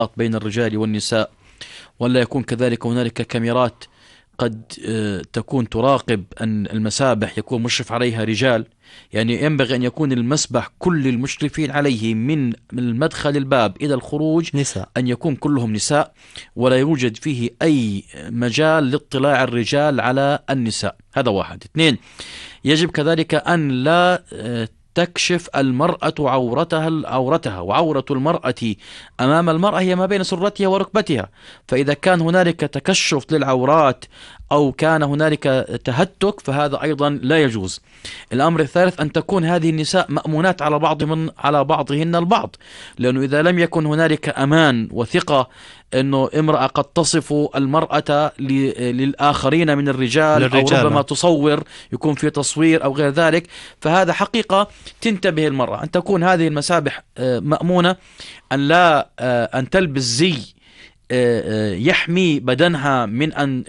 بين الرجال والنساء، ولا يكون كذلك هنالك كاميرات قد تكون تراقب أن المسابح يكون مشرف عليها رجال. يعني ينبغي أن يكون المسبح كل المشرفين عليه من المدخل الباب إلى الخروج نساء. أن يكون كلهم نساء، ولا يوجد فيه أي مجال لاطلاع الرجال على النساء. هذا واحد. اثنين، يجب كذلك أن لا تكشف المرأة عورتها، وعورة المرأة أمام المرأة هي ما بين سرتها وركبتها. فإذا كان هنالك تكشف للعورات أو كان هنالك تهتك فهذا أيضا لا يجوز. الأمر الثالث أن تكون هذه النساء مأمونات على بعضهن البعض، لأنه إذا لم يكن هنالك أمان وثقة أنه امرأة قد تصف المرأة للآخرين من الرجال أو ربما تصور، يكون في تصوير أو غير ذلك، فهذا حقيقة تنتبه المرأة أن تكون هذه المسابح مأمونة، أن تلبس زي يحمي بدنها من أن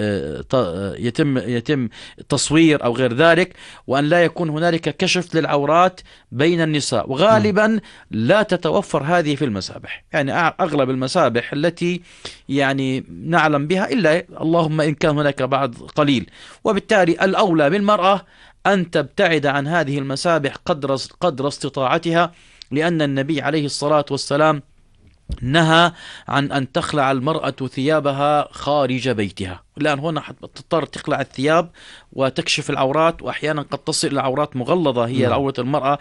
يتم تصوير أو غير ذلك، وأن لا يكون هنالك كشف للعورات بين النساء. وغالبا لا تتوفر هذه في المسابح، يعني أغلب المسابح التي يعني نعلم بها، إلا اللهم إن كان هناك بعض قليل. وبالتالي الأولى بالمرأة أن تبتعد عن هذه المسابح قدر استطاعتها، لأن النبي عليه الصلاة والسلام نهى عن أن تخلع المرأة ثيابها خارج بيتها، لأن هنا تضطر تخلع الثياب وتكشف العورات، وأحيانا قد تصل إلى عورات مغلظة هي عورة المرأة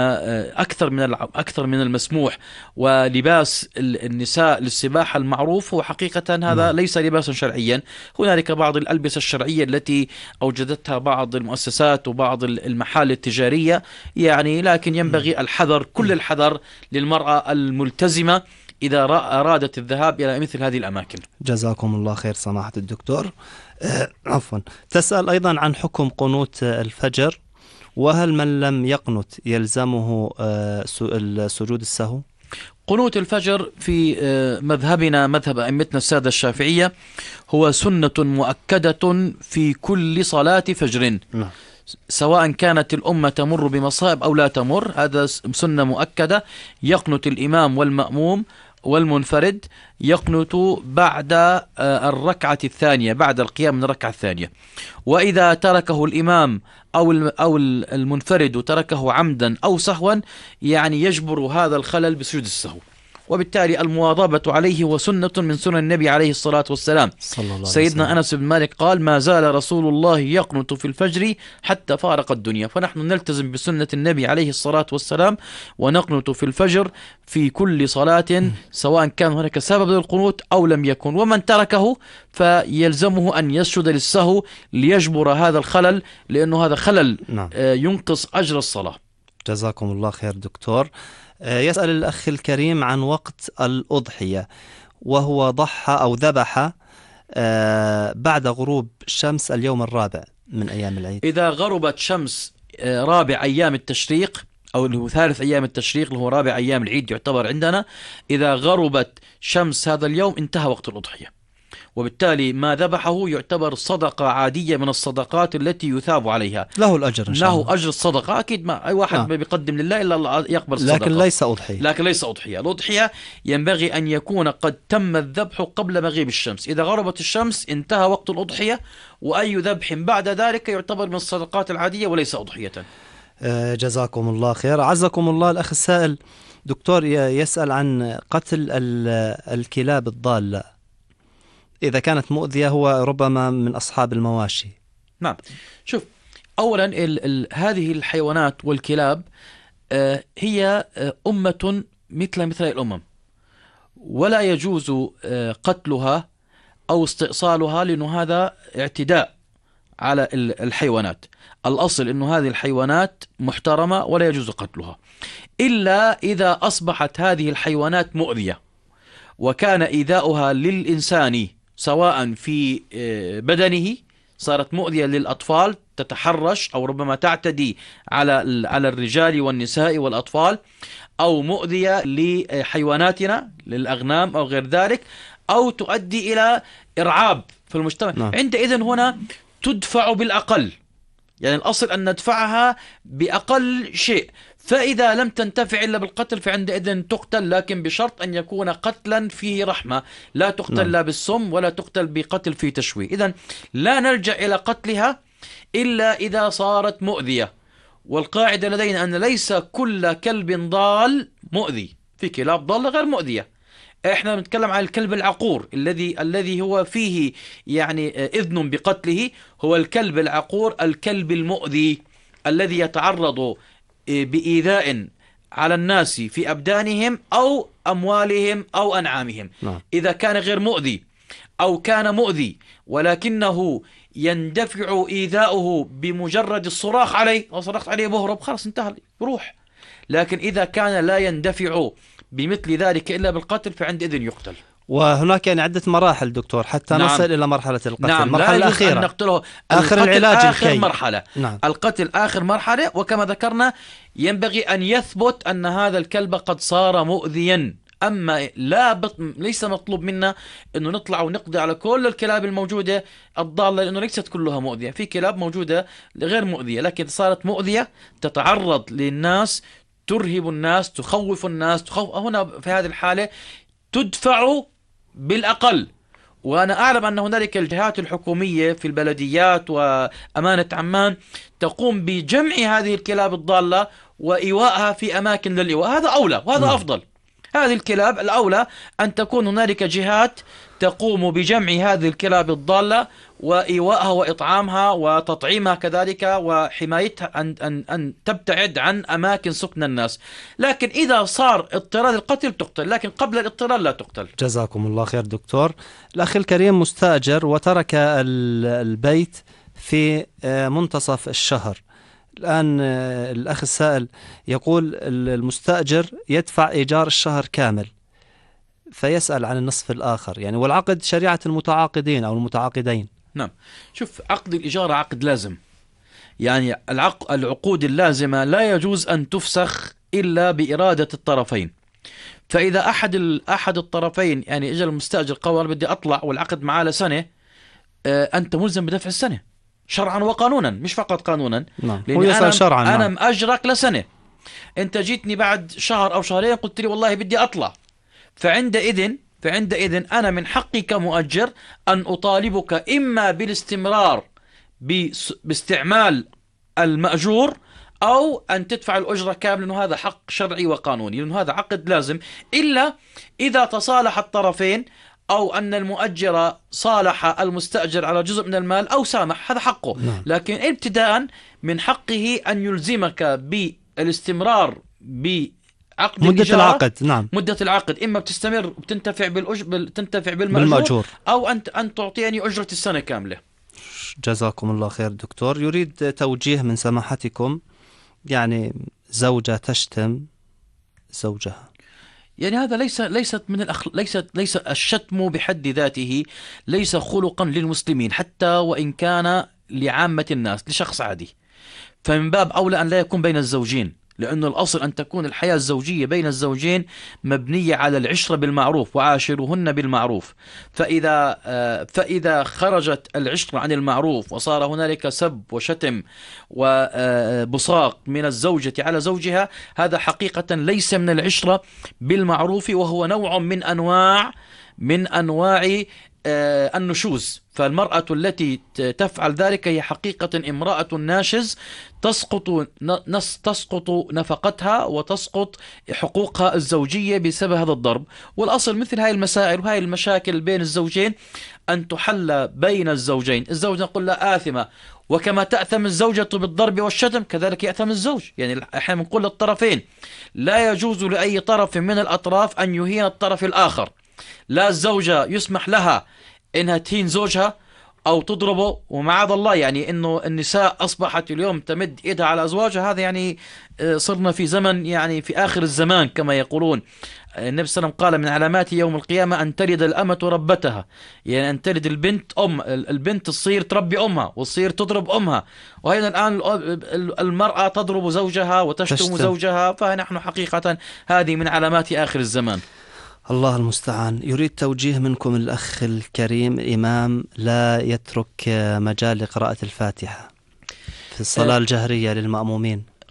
أكثر من المسموح. ولباس النساء للسباحة المعروف هو حقيقة هذا ليس لباسا شرعيا. هنالك بعض الألبسة الشرعية التي أوجدتها بعض المؤسسات وبعض المحال التجارية، يعني لكن ينبغي الحذر، كل الحذر للمرأة الملتزمة إذا أرادت الذهاب إلى مثل هذه الأماكن. جزاكم الله خير سماحة الدكتور. عفوا، تسأل أيضا عن حكم قنوت الفجر، وهل من لم يقنت يلزمه سجود السهو؟ قنوت الفجر في مذهبنا، مذهب أئمتنا السادة الشافعية، هو سنة مؤكدة في كل صلاة فجر، سواء كانت الأمة تمر بمصائب أو لا تمر، هذا سنة مؤكدة. يقنت الإمام والمأموم والمنفرد، يقنت بعد الركعة الثانية، بعد القيام من الركعة الثانية. وإذا تركه الإمام أو المنفرد تركه عمدا أو سهوا، يعني يجبر هذا الخلل بسجود السهو. وبالتالي المواظبة عليه وسنة من سنن النبي عليه الصلاة والسلام. سيدنا أنس بن مالك قال: ما زال رسول الله يقنط في الفجر حتى فارق الدنيا. فنحن نلتزم بسنة النبي عليه الصلاة والسلام ونقنط في الفجر في كل صلاة، سواء كان هناك سبب للقنوت أو لم يكن. ومن تركه فيلزمه أن يسجد للسهو ليجبر هذا الخلل، لأنه هذا خلل ينقص أجر الصلاة. جزاكم الله خير دكتور. يسأل الأخ الكريم عن وقت الأضحية، وهو ضحى أو ذبح بعد غروب الشمس اليوم الرابع من أيام العيد. إذا غربت شمس رابع أيام التشريق، أو اللي هو ثالث أيام التشريق اللي هو رابع أيام العيد يعتبر عندنا، إذا غربت شمس هذا اليوم انتهى وقت الأضحية، وبالتالي ما ذبحه يعتبر صدقة عادية من الصدقات التي يثاب عليها، له الأجر إن شاء الله، له أجر الصدقة أكيد. ما أي واحد بيقدم لله إلا الله يقبل الصدقة، لكن ليس أضحية. الأضحية ينبغي أن يكون قد تم الذبح قبل مغيب الشمس. إذا غربت الشمس انتهى وقت الأضحية، وأي ذبح بعد ذلك يعتبر من الصدقات العادية وليس أضحية. جزاكم الله خير. عزكم الله. الأخ السائل دكتور يسأل عن قتل الكلاب الضالة إذا كانت مؤذية، هو ربما من أصحاب المواشي. نعم، شوف، أولا هذه الحيوانات والكلاب هي أمة مثل الأمم، ولا يجوز قتلها أو استئصالها، لأنه هذا اعتداء على الحيوانات. الأصل أنه هذه الحيوانات محترمة ولا يجوز قتلها، إلا إذا أصبحت هذه الحيوانات مؤذية، وكان إيذاؤها للإنسان سواء في بدنه، صارت مؤذية للأطفال تتحرش أو ربما تعتدي على الرجال والنساء والأطفال، أو مؤذية لحيواناتنا للأغنام أو غير ذلك، أو تؤدي إلى إرعاب في المجتمع. عندئذ هنا تدفع بالأقل، يعني الأصل أن ندفعها بأقل شيء. فإذا لم تنتفع إلا بالقتل فعندئذ تقتل، لكن بشرط أن يكون قتلا فيه رحمة، لا تقتل لا بالسم ولا تقتل بقتل فيه تشويه. إذن لا نلجأ إلى قتلها إلا إذا صارت مؤذية. والقاعدة لدينا أن ليس كل كلب ضال مؤذي، في كلاب ضالة غير مؤذية. احنا بنتكلم عن الكلب العقور الذي هو فيه يعني إذن بقتله، هو الكلب العقور، الكلب المؤذي الذي يتعرض بإيذاء على الناس في أبدانهم أو أموالهم أو أنعامهم. إذا كان غير مؤذي أو كان مؤذي ولكنه يندفع إيذاؤه بمجرد الصراخ عليه، لو صرخت عليه بهرب خلاص انتهى يروح. لكن إذا كان لا يندفع بمثل ذلك إلا بالقتل فعندئذ يقتل. وهناك يعني عدة مراحل دكتور حتى نصل إلى مرحلة القتل. المرحلة الأخيرة أن نقتله، آخر العلاج آخر مرحلة. القتل آخر مرحلة، وكما ذكرنا ينبغي أن يثبت أن هذا الكلب قد صار مؤذيا. أما ليس مطلوب منا أنه نطلع ونقضي على كل الكلاب الموجودة الضالة، لأنه ليست كلها مؤذية. في كلاب موجودة غير مؤذية، لكن صارت مؤذية تتعرض للناس، ترهب الناس، تخوف الناس، هنا في هذه الحالة تدفع بالأقل. وأنا أعلم أن هنالك الجهات الحكومية في البلديات وأمانة عمان تقوم بجمع هذه الكلاب الضالة وإيواءها في أماكن للإيواء، هذا أولى وهذا أفضل. هذه الكلاب الأولى أن تكون هنالك جهات تقوم بجمع هذه الكلاب الضالة وإيواءها وإطعامها وتطعيمها كذلك وحمايتها أن تبتعد عن أماكن سكن الناس. لكن إذا صار اضطرار القتل تقتل، لكن قبل الاضطرار لا تقتل. جزاكم الله خير دكتور. الأخ الكريم مستأجر وترك البيت في منتصف الشهر. الآن الأخ السائل يقول المستأجر يدفع إيجار الشهر كامل، فيسأل عن النصف الآخر يعني، والعقد شريعة المتعاقدين أو المتعاقدين. نعم، شوف، عقد الإجارة عقد لازم، يعني العقود اللازمة لا يجوز أن تفسخ إلا بإرادة الطرفين. فإذا أحد الطرفين يعني إجا المستأجر قال أنا بدي أطلع والعقد معاه لسنة، أنت ملزم بدفع السنة شرعا وقانونا، مش فقط قانونا. لأن أنا مأجرك لسنة، أنت جيتني بعد شهر أو شهرين قلت لي والله بدي أطلع، فعندئذ أنا من حقي كمؤجر أن أطالبك إما بالاستمرار باستعمال المأجور أو أن تدفع الأجرة كاملة، لأنه هذا حق شرعي وقانوني، لأنه هذا عقد لازم. إلا إذا تصالح الطرفين أو أن المؤجر صالح المستأجر على جزء من المال أو سامح، هذا حقه. لكن ابتداء من حقه أن يلزمك بالاستمرار بعقد مدة العقد. نعم، مدة العقد، إما بتستمر بتنتفع بالمأجور أو أن تعطيني أجرة السنة كاملة. جزاكم الله خير دكتور. يريد توجيه من سماحتكم، يعني زوجة تشتم زوجها، يعني هذا ليس الشتم بحد ذاته ليس خلقا للمسلمين، حتى وإن كان لعامة الناس لشخص عادي. فمن باب أولى أن لا يكون بين الزوجين، لأنه الأصل أن تكون الحياة الزوجية بين الزوجين مبنية على العشرة بالمعروف، وعاشروهن بالمعروف. فإذا خرجت العشرة عن المعروف وصار هنالك سب وشتم وبصاق من الزوجة على زوجها، هذا حقيقة ليس من العشرة بالمعروف، وهو نوع من أنواع النشوز. فالمرأة التي تفعل ذلك هي حقيقة امرأة ناشز، تسقط نفقتها وتسقط حقوقها الزوجية بسبب هذا الضرب. والأصل مثل هاي المسائل وهاي المشاكل بين الزوجين أن تحل بين الزوجين. الزوجة نقول لها آثمة، وكما تأثم الزوجة بالضرب والشتم كذلك يأثم الزوج. يعني احنا بنقول للطرفين لا يجوز لأي طرف من الأطراف أن يهين الطرف الآخر. لا الزوجة يسمح لها إنها تهين زوجها أو تضربه، ومعاذ الله يعني إنه النساء أصبحت اليوم تمد إيدها على أزواجها. هذا يعني صرنا في زمن يعني في آخر الزمان كما يقولون. النبي صلى الله عليه وسلم قال من علامات يوم القيامة أن تلد الأمة ربتها، يعني أن تلد البنت تصير تربي أمها وتصير تضرب أمها. وهنا الآن المرأة تضرب زوجها وتشتم زوجها، فنحن حقيقة هذه من علامات آخر الزمان. الله المستعان. يريد توجيه منكم الأخ الكريم، إمام لا يترك مجال لقراءة الفاتحة في الصلاة الجهرية للمأمومين.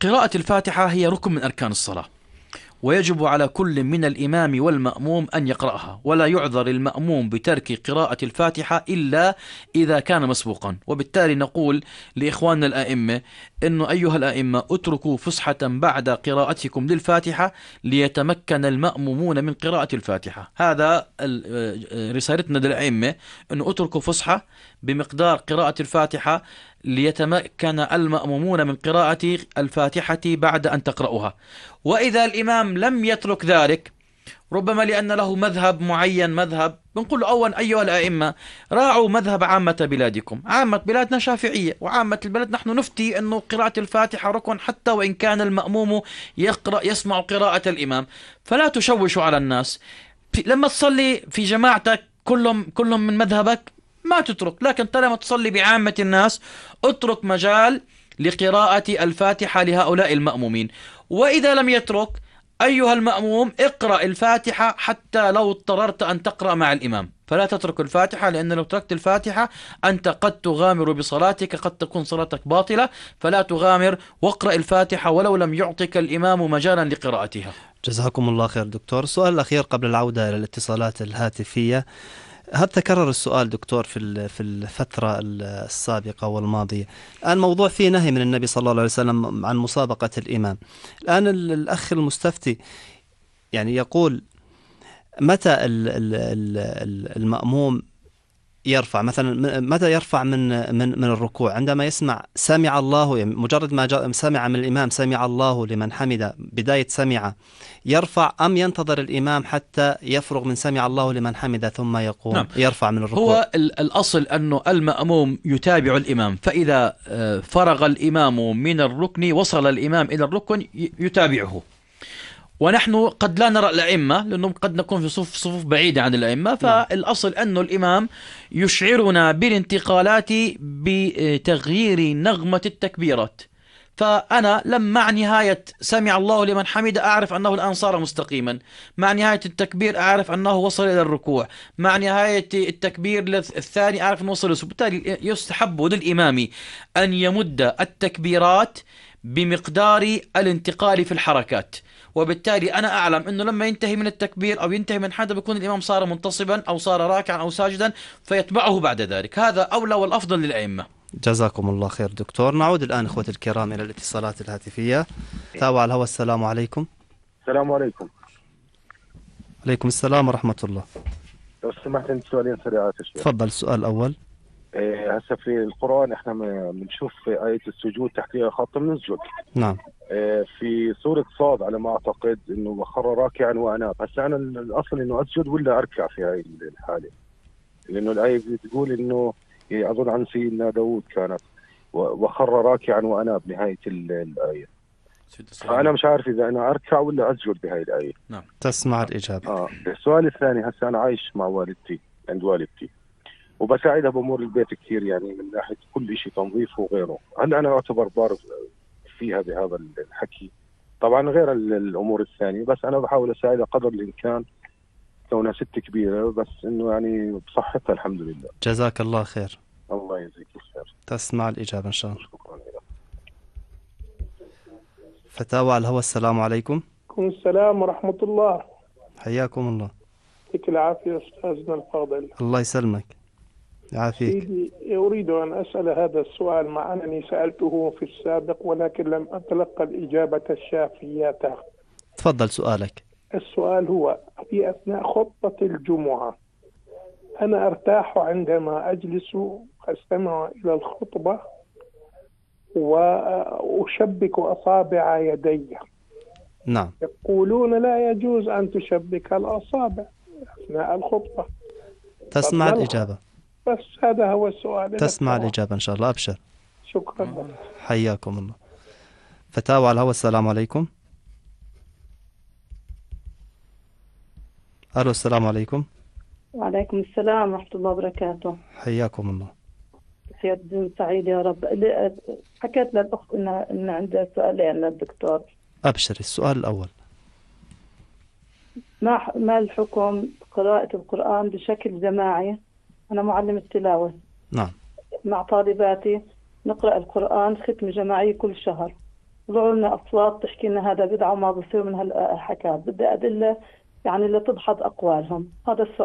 قراءة الفاتحة هي ركن من أركان الصلاة، ويجب على كل من الإمام والمأموم أن يقرأها، ولا يعذر المأموم بترك قراءة الفاتحة إلا إذا كان مسبوقا. وبالتالي نقول لإخواننا الآئمة إنه أيها الآئمة اتركوا فسحة بعد قراءتكم للفاتحة ليتمكن المأمومون من قراءة الفاتحة. هذا رسالتنا للآئمة، إنه اتركوا فسحة بمقدار قراءة الفاتحة ليتمكن المأمومون من قراءة الفاتحة بعد أن تقرأها. وإذا الإمام لم يترك ذلك، ربما لأن له مذهب معين، مذهب بنقول له أولا أيها الأئمة راعوا مذهب عامة بلادكم. عامة بلادنا شافعية، وعامة البلد نحن نفتي أنه قراءة الفاتحة ركن حتى وإن كان المأموم يسمع قراءة الإمام، فلا تشوشوا على الناس. لما تصلي في جماعتك كلهم من مذهبك ما تترك، لكن طالما تصلي بعامة الناس اترك مجال لقراءة الفاتحة لهؤلاء المأمومين. وإذا لم يترك أيها المأموم اقرأ الفاتحة حتى لو اضطررت أن تقرأ مع الإمام، فلا تترك الفاتحة، لأن لو تركت الفاتحة أنت قد تغامر بصلاتك، قد تكون صلاتك باطلة، فلا تغامر واقرأ الفاتحة ولو لم يعطك الإمام مجالا لقراءتها. جزاكم الله خير دكتور. السؤال الأخير قبل العودة إلى الاتصالات الهاتفية، هل تكرر السؤال دكتور في الفترة السابقة والماضية؟ الآن موضوع فيه نهي من النبي صلى الله عليه وسلم عن مسابقة الإمام. الآن الأخ المستفتي يعني يقول متى المأموم يرفع، مثلا متى يرفع من الركوع؟ عندما يسمع سمع الله، يعني مجرد ما سمع من الإمام سمع الله لمن حمده، بداية سمع، يرفع أم ينتظر الإمام حتى يفرغ من سمع الله لمن حمده ثم يقوم؟ نعم. يرفع من الركوع. هو الأصل أنه المأموم يتابع الإمام، فإذا فرغ الإمام من الركن وصل الإمام إلى الركن يتابعه. ونحن قد لا نرى الأئمة لأنه قد نكون في صفوف بعيدة عن الأئمة، فالأصل أن الإمام يشعرنا بالانتقالات بتغيير نغمة التكبيرات. فأنا لما مع نهاية سمع الله لمن حمد أعرف أنه الآن صار مستقيما، مع نهاية التكبير أعرف أنه وصل إلى الركوع، مع نهاية التكبير الثاني أعرف أنه وصل. بالتالي يستحب للإمام أن يمد التكبيرات بمقدار الانتقال في الحركات. وبالتالي أنا أعلم أنه لما ينتهي من التكبير أو ينتهي من حدا بيكون الإمام صار منتصبا أو صار راكعا أو ساجدا، فيتبعه بعد ذلك. هذا أولى والأفضل للأئمة. جزاكم الله خير دكتور. نعود الآن إخوتي الكرام إلى الاتصالات الهاتفية. تابع على الهواء. السلام عليكم. السلام عليكم. عليكم السلام ورحمة الله. لو سمحت عندي سؤالين سريعات. تفضل. السؤال الأول، هسه في القرآن احنا بنشوف في آية السجود تحتها خط بنسجد. نعم. في سورة صاد على ما أعتقد إنه وخر راكعا وأناب. هسه أنا الأصل إنه أسجد ولا أركع في هاي الحالة؟ لأنه الآية بتقول إنه أظن عن سيدنا داود كانت وخر راكعا وأناب نهاية الآية. فأنا مش عارف إذا أنا أركع ولا أسجد بهاي الآية. نعم. تسمع الإجابة. السؤال الثاني، هسه أنا عايش مع والدتي عند والدتي وبساعدها بأمور البيت كثير، يعني من ناحية كل شيء تنظيف وغيره. هل أنا أعتبر بار فيها بهذا الحكي؟ طبعا غير الأمور الثانية، بس أنا بحاول أساعدها قدر الإمكان كونها ست كبيرة، بس إنه يعني بصحتها الحمد لله. جزاك الله خير. الله يجزيك الخير. تسمع الإجابة إن شاء الله. شكرا لك. فتاوى على الهواء. السلام عليكم. عليكم السلام ورحمة الله. حياكم الله. يعطيك العافية أستاذنا الفاضل. الله يسلمك. يعافيك. سيدي، أريد أن أسأل هذا السؤال مع أنني سألته في السابق ولكن لم أتلقى الإجابة الشافية. تفضل سؤالك. السؤال هو: في أثناء خطبة الجمعة أنا أرتاح عندما أجلس أستمع إلى الخطبة وأشبك أصابع يدي. نعم. يقولون لا يجوز أن تشبك الأصابع أثناء الخطبة. تسمع الإجابة. بس هذا هو السؤال. تسمع الإجابة إن شاء الله. أبشر. شكرا لك. حياكم الله. فتاوى على الهواء. السلام عليكم. ألو. السلام عليكم. وعليكم السلام ورحمة الله وبركاته. حياكم الله. سيد سعيد يا رب. حكيت للأخت إن عندها سؤالين للدكتور. أبشر. السؤال الأول: ما الحكم قراءة القرآن بشكل جماعي؟ أنا معلمة تلاوة. نعم. مع طالباتي نقرأ القرآن ختم جماعي كل شهر، طلعوا لنا أصوات تحكي لنا هذا بدعة وما بصير من هالحكايات. بدي أدلة يعني اللي تدحض أقوالهم. هذا السؤال.